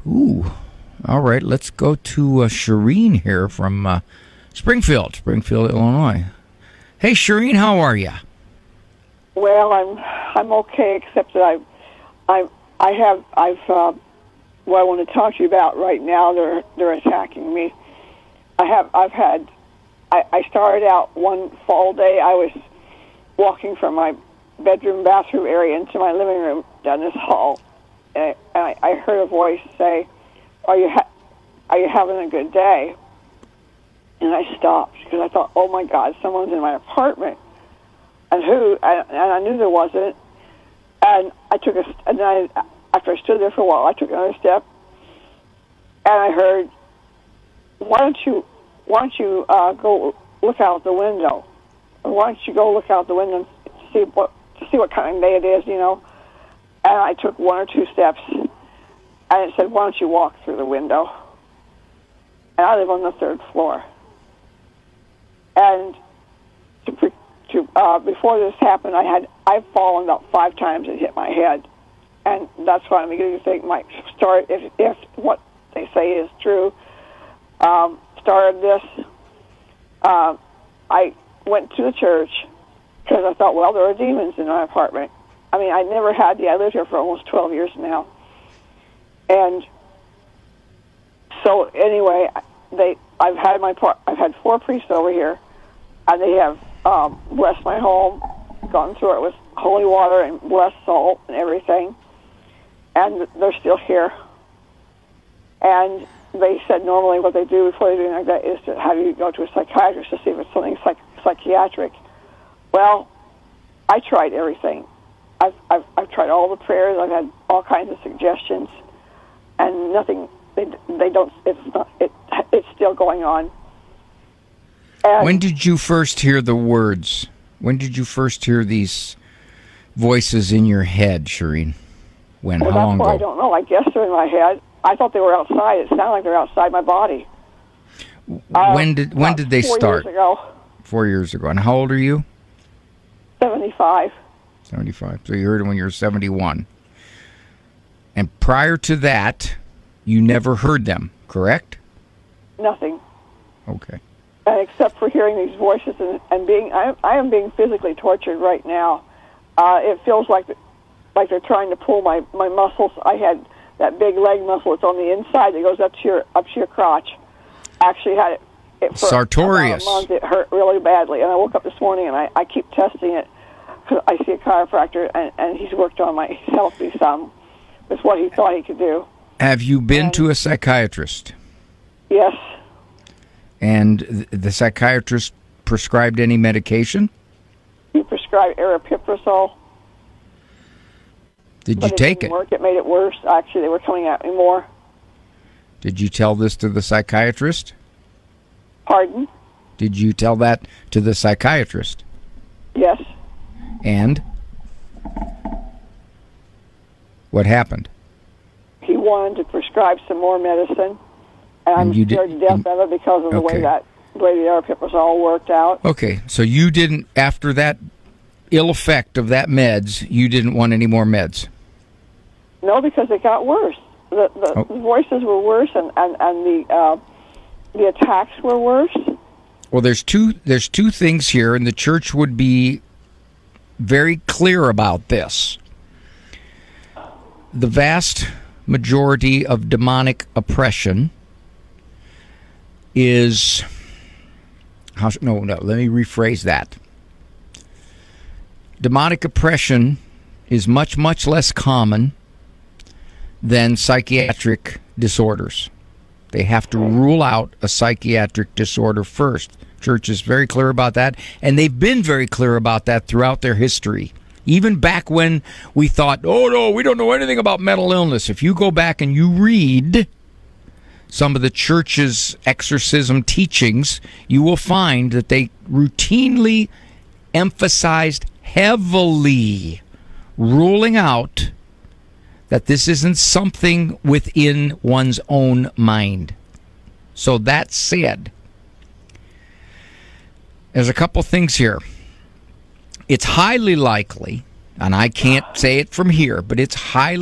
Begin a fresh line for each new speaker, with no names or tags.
Ooh. All right, let's go to Shireen here from Springfield, Illinois. Hey, Shireen, how are you?
Well, I'm okay, except that I want to talk to you about right now. They're attacking me. I started out one fall day. I was walking from my bathroom area into my living room down this hall, and I heard a voice say, "Are you having a good day?" And I stopped because I thought, "Oh my God, someone's in my apartment." And I knew there wasn't. And after I stood there for a while, I took another step, and I heard, "Why don't you go look out the window? Or why don't you go look out the window and see what kind of day it is, you know?" And I took one or two steps, and it said, "Why don't you walk through the window?" And I live on the third floor. And before this happened, I've fallen about 5 times and hit my head, and that's why I'm beginning to think my start, if what they say is true, started this. I went to the church because I thought, well, there are demons in my apartment. I mean, I never had I lived here for almost 12 years now, and so anyway, I've had 4 priests over here, and they have blessed my home, gone through it with holy water and blessed salt and everything, and they're still here. And they said normally what they do before they do anything like that is to have you go to a psychiatrist to see if it's something psychiatric. Well, I tried everything. I've tried all the prayers. I've had all kinds of suggestions, and nothing. They don't. It's still going on. And
when did you first hear the words? When did you first hear these voices in your head, Shireen? When? How long ago?
I don't know. I guess they're in my head. I thought they were outside. It sounded like they're outside my body.
When did they start?
4 years ago.
4 years ago. And how old are you?
75.
75. So you heard it when you were 71. And prior to that, you never heard them, correct?
Nothing.
Okay.
Except for hearing these voices and being, I am being physically tortured right now. It feels like they're trying to pull my muscles. I had that big leg muscle. It's on the inside that goes up to your crotch. Actually had it for
Sartorius.
About a month. It hurt really badly, and I woke up this morning and I keep testing it because I see a chiropractor and he's worked on he's helped me some with what he thought he could do.
Have you been to a psychiatrist?
Yes.
And the psychiatrist prescribed any medication?
He prescribed aripiprazole.
Did you take it?
It made it worse. Actually, they were coming at me more.
Did you tell this to the psychiatrist?
Pardon?
Did you tell that to the psychiatrist?
Yes.
And? What happened?
He wanted to prescribe some more medicine, and I'm scared to death of it because of the way the aripiprazole worked out.
Okay, so you didn't, after that ill effect of that meds, you didn't want any more meds?
No, because it got worse. The voices were worse, and the attacks were worse.
Well, there's two things here, and the church would be very clear about this. The vast majority of demonic oppression is... let me rephrase that. Demonic oppression is much, much less common than psychiatric disorders. They have to rule out a psychiatric disorder first. Church is very clear about that, and they've been very clear about that throughout their history. Even back when we thought, oh no, we don't know anything about mental illness. If you go back and you read some of the church's exorcism teachings, you will find that they routinely emphasized heavily ruling out that this isn't something within one's own mind. So that said, there's a couple things here. It's highly likely, and I can't say it from here, but it's highly